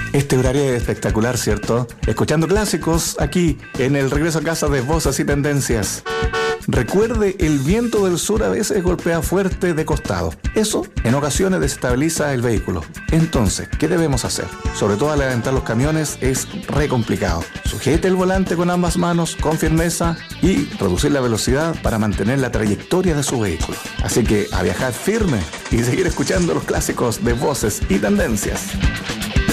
Este horario es espectacular, ¿cierto? Escuchando clásicos aquí en el regreso a casa de Voces y Tendencias. Recuerde, el viento del sur a veces golpea fuerte de costado. Eso, en ocasiones, desestabiliza el vehículo. Entonces, ¿qué debemos hacer? Sobre todo al adelantar los camiones es re complicado. Sujete el volante con ambas manos, con firmeza, y reducir la velocidad para mantener la trayectoria de su vehículo. Así que a viajar firme y seguir escuchando los clásicos de Voces y Tendencias.